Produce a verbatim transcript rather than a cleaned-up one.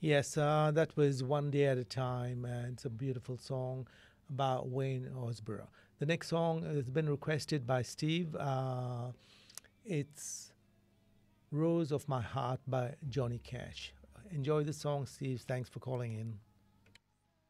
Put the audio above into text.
Yes, uh, that was One Day at a Time, and it's a beautiful song about Wayne Osborough. The next song has been requested by Steve. Uh, it's Rose of My Heart by Johnny Cash. Enjoy the song, Steve. Thanks for calling in.